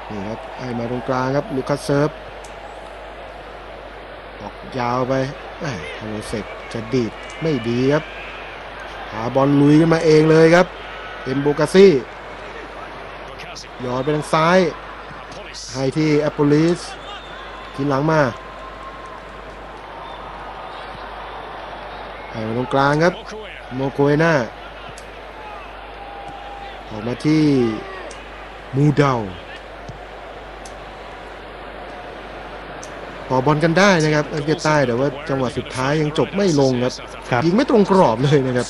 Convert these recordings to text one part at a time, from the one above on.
นี่ครับให้มาตรงกลางครับลูคัสเซิร์ฟออกยาวไปโฮโลเซกจะดีดไม่ดีครับหาบอลลุยกันมาเองเลยครับเอ็มโบกาซี่ย้อนไปทางซ้ายให้ที่แอปโปลิสทีหลังมาให้มาตรงกลางครับโมโกเอน่าออกมาที่มูเดาต่อบอลกันได้นะครับอังกฤษใต้แต่ว่าจังหวะสุดท้ายยังจบไม่ลงครับยิงไม่ตรงกรอบเลยนะครับ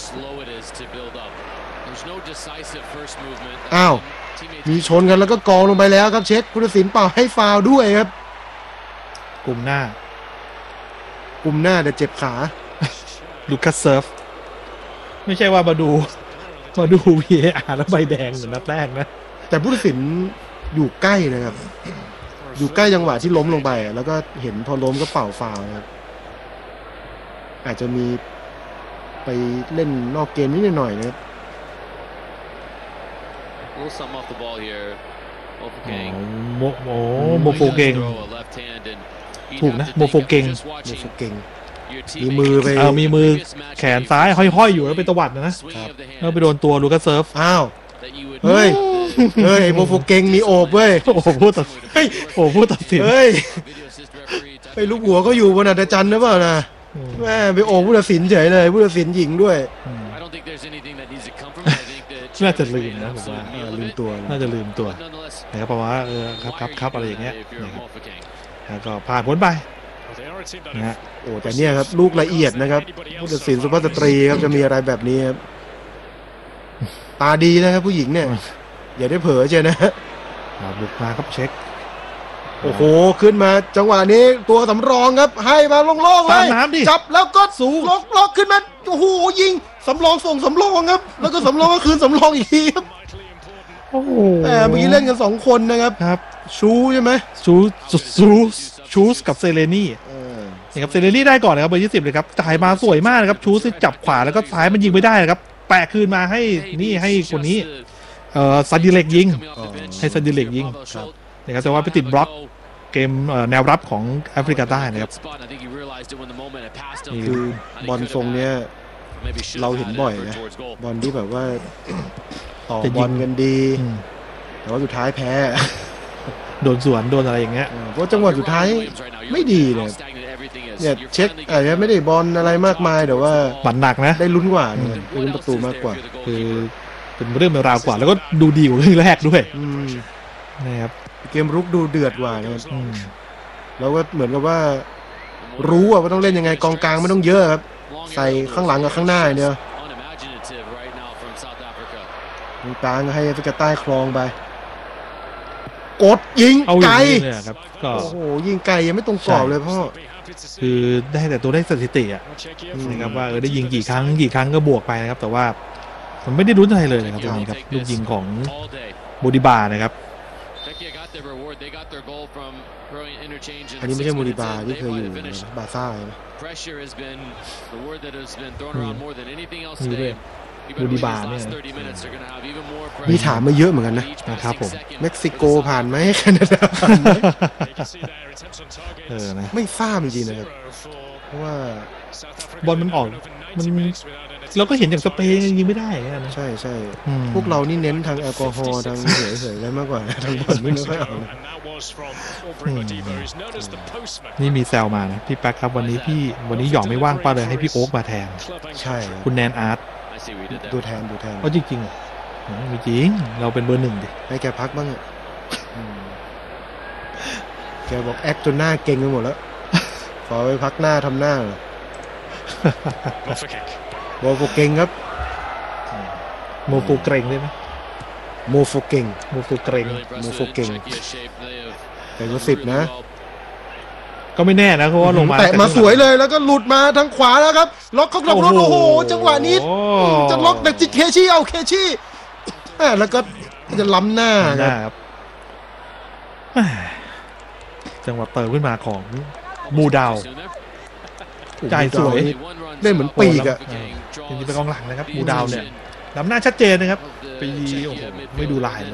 อ้าวมีชนกันแล้วก็กองลงไปแล้วครับเช็คผู้ตัดสินเป่าให้ฟาวล์ด้วยครับกลุ่มหน้าแต่เจ็บขาลูคัสเซิร์ฟไม่ใช่ว่ามาดู VAR แล้วใบแดงเหมือนนัดแรกนะแต่ผู้ตัดสินอยู่ใกล้นะครับอยู่ใกล้จังหวะที่ล้มลงไปแล้วก็เห็นพอล้มก็เป่าฟาวล์ครับอาจจะมีไปเล่นนอกเกมนิดหน่อยนะครับโมโฟเกงถูกนะโมโฟเกงมีมือไปมีมือแขนซ้ายห้อยๆอยู่แล้วเป็นตวัดนะแล้วไปโดนตัวลูคัสเซิร์ฟอ้าวเฮ้ยโมโฟเกงมีโอบเว้ยโอ้โหพูดตัดสินเฮ้ยไปลูกหัวก็อยู่บนอัศจรรย์หรือเปล่านะแม่ไปโอบผู้ตัดสินเฉยเลยผู้ตัดสินหญิงด้วยน่าจะลืมนะผมว่าลืมตัวน่าจะลืมตัวนะครับเพราะว่าครับอะไรอย่างเงี้ยแล้วก็ผ่านพ้นไปนะโอ้แต่เนี่ยครับลูกละเอียดนะครับผู้ตัดสินสุภาพสตรีครับจะมีอะไรแบบนี้ครับตาดีนะครับผู้หญิงเนี่ยอย่าได้เผลอเชียวนะบุกมาครับเช็คโอ้โหขึ้นมาจังหวะนี้ตัวสำรองครับให้มาโล่งๆเลยจับแล้วก็สูงล็อกขึ้นมาโอ้โหยิงสำรองส่งสำรองครับแล้วก็สำรองก็คืนสำรองอีกทีครับโอ้โหเมื่อกี้เล่นกัน2คนนะครับชูใช่ไหมชูสกับเซเลนี่นะครับเซเลนี่ได้ก่อนนะครับเบอร์20เลยครับจ่ายมาสวยมากนะครับชูสจับขวาแล้วก็ซ้ายมันยิงไม่ได้นะครับแปะคืนมาให้คนนี้ซันดิเล็กยิงให้ซันดิเล็กยิงนะครับแต่ว่าไปติดบล็อกเกมแนวรับของแอฟริกาใต้นะครับคือบอลทรงเนี้ยเราเห็นบ่อยนะบอลที่แบบว่าต่อบอลกันดีแต่ว่าสุดท้ายแพ้โดนสวนโดนอะไรอย่างเงี้ยเพราะจังหวะสุดท้ายไม่ดีเลยเนี่ยเช็คอาจจะไม่ได้บอลอะไรมากมายแต่ว่าบันหนักนะได้ลุ้นกว่าได้ลุ้นประตูมากกว่าคือเป็นเรื่องราวกว่าแล้วก็ดูดีกว่าเรื่องแรกด้วยนะครับเกมรุกดูเดือดกว่านะครับแล้วก็เหมือนกับว่ารู้ว่าต้องเล่นยังไงกองกลางไม่ต้องเยอะครับใส่ข้างหลังกับข้างหน้าเนี่ยตรงกลางให้แอฟริกาใต้ครองไปกดยิงไกลครับโอ้โหยิงไกลยังไม่ตรงกรอบเลยพ่อคือได้แต่ตัวได้สถิตินะครับว่าได้ยิงกี่ครั้งก็บวกไปนะครับแต่ว่ามันไม่ได้รุ้นอะไรเลยนะครับตรงนี้ครับลูกยิงของโบดิบานะครับอันนี้ไม่ใช่โมดิบาที่เคยอยู่บาซ่านะโบดิบาเนี่ยมีถามมาเยอะเหมือนกันนะครับผมเม็กซิโกผ่านไหมแคนาดาผ่านไหมนะไม่ทราบจริงๆนะครับเพราะว่าบอลมันออกมันเราก็เห็นอย่างสเปนยิงไม่ได้นะใช่พวกเรานี่เน้นทางแอลกอฮอล์ทางเหยอะไรมากกว่าทางบอลไม่ค่อยเอานี่มีแซวมานะพี่แป๊กครับวันนี้หยองไม่ว่างป้าเลยให้พี่โอ๊กมาแทนใช่คุณแนนอาร์ตดูแทนเพราะจริงๆไม่จริงเราเป็นเบอร์ 1ดิให้แกพักบ้างแกบอกแอคจนหน้าเก่งไปหมดแล้วขอไปพักหน้าทำหน้าโมโฟเก่งครับโมโฟเกรงได้ไหมโมโฟเก่งแต่ก็10นะก็ไม่แน่นะเพราะว่าลงมาแต่มาสวยเลยแล้วก็หลุดมาทางขวาแล้วครับล็อกเข้ากลับรถโอ้โหจังหวะนี้จะล็อกแต่จิเคชี่เอาเคชี่แล้วก็จะล้ำหน้าครับจังหวะเติมขึ้นมาของมูดาวใจสวยเล่นเหมือนปีกอะจริงๆเป็นกองหลังนะครับมูดาวเนี่ยล้ำหน้าชัดเจนนะครับปีโอ้โหไม่ดูลายเลย